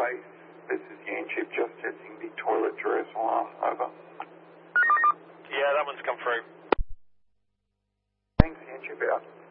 base. This is Yanchip, just testing the toilet dress alarm. Over. Yeah, that one's come through. Thanks, Yanchip out.